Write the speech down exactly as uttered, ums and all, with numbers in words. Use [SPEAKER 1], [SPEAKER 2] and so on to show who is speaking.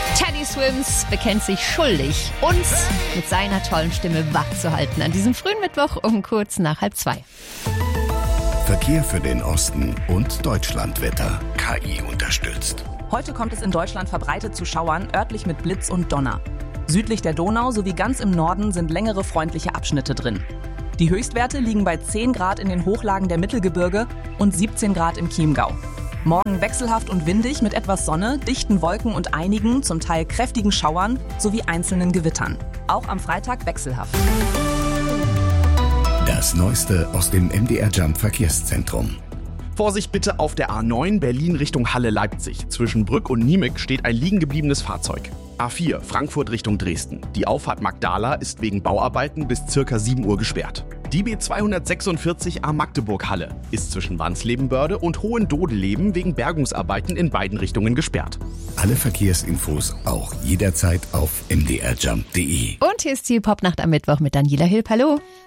[SPEAKER 1] Teddy Swims bekennt sich schuldig, uns mit seiner tollen Stimme wachzuhalten an diesem frühen Mittwoch um kurz nach halb zwei.
[SPEAKER 2] Verkehr für den Osten und Deutschlandwetter. K I unterstützt.
[SPEAKER 3] Heute kommt es in Deutschland verbreitet zu Schauern, örtlich mit Blitz und Donner. Südlich der Donau sowie ganz im Norden sind längere freundliche Abschnitte drin. Die Höchstwerte liegen bei zehn Grad in den Hochlagen der Mittelgebirge und siebzehn Grad im Chiemgau. Morgen wechselhaft und windig mit etwas Sonne, dichten Wolken und einigen, zum Teil kräftigen Schauern sowie einzelnen Gewittern. Auch am Freitag wechselhaft.
[SPEAKER 2] Das Neueste aus dem M D R Jump Verkehrszentrum.
[SPEAKER 4] Vorsicht bitte auf der A neun Berlin Richtung Halle-Leipzig. Zwischen Brück und Niemek steht ein liegen gebliebenes Fahrzeug. A vier Frankfurt Richtung Dresden. Die Auffahrt Magdala ist wegen Bauarbeiten bis circa sieben Uhr gesperrt. Die B zweihundertsechsundvierzig A Magdeburg-Halle ist zwischen Wandslebenbörde und Hohendodeleben wegen Bergungsarbeiten in beiden Richtungen gesperrt.
[SPEAKER 2] Alle Verkehrsinfos auch jederzeit auf m d r jump punkt d e.
[SPEAKER 1] Und hier ist die Popnacht am Mittwoch mit Daniela Hilp. Hallo.